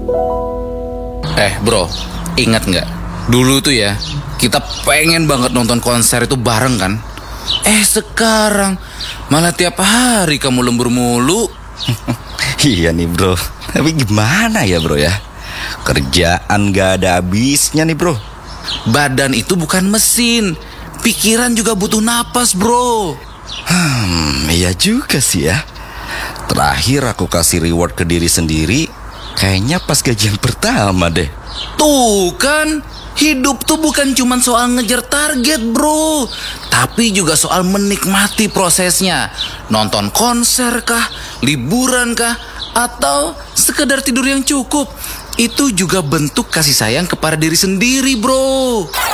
Bro, ingat nggak? Dulu tuh ya, kita pengen banget nonton konser itu bareng kan? Sekarang malah tiap hari kamu lembur mulu. Iya nih bro, tapi gimana ya bro ya? Kerjaan gak ada habisnya nih bro. Badan itu bukan mesin, pikiran juga butuh napas bro. Iya juga sih ya. Terakhir aku kasih reward ke diri sendiri kayaknya pas gajian pertama deh. Tuh kan, hidup tuh bukan cuma soal ngejar target bro, tapi juga soal menikmati prosesnya. Nonton konser kah, liburan kah, atau sekedar tidur yang cukup, itu juga bentuk kasih sayang kepada diri sendiri bro.